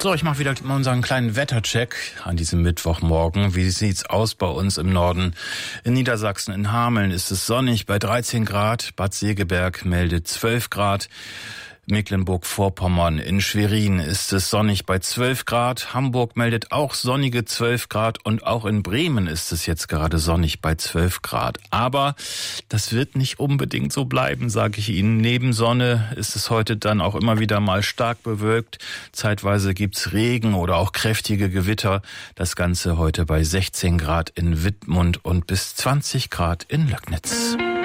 So, ich mache wieder mal unseren kleinen Wettercheck an diesem Mittwochmorgen. Wie sieht's aus bei uns im Norden? In Niedersachsen, in Hameln ist es sonnig bei 13 Grad. Bad Segeberg meldet 12 Grad. Mecklenburg-Vorpommern, in Schwerin ist es sonnig bei 12 Grad. Hamburg meldet auch sonnige 12 Grad und auch in Bremen ist es jetzt gerade sonnig bei 12 Grad. Aber das wird nicht unbedingt so bleiben, sage ich Ihnen. Neben Sonne ist es heute dann auch immer wieder mal stark bewölkt. Zeitweise gibt's Regen oder auch kräftige Gewitter. Das Ganze heute bei 16 Grad in Wittmund und bis 20 Grad in Löcknitz.